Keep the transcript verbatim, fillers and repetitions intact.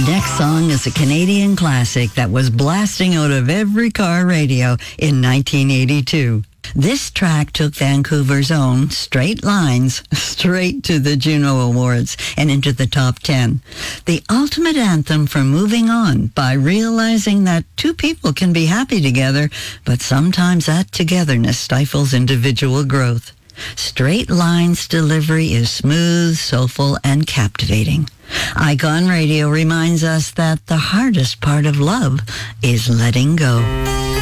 Next song is a Canadian classic that was blasting out of every car radio in nineteen eighty-two. This track took Vancouver's own Straight Lines straight to the Juno Awards and into the top ten. The ultimate anthem for moving on by realizing that two people can be happy together, but sometimes that togetherness stifles individual growth. Straight Lines delivery is smooth, soulful, and captivating. Icon Radio reminds us that the hardest part of love is letting go.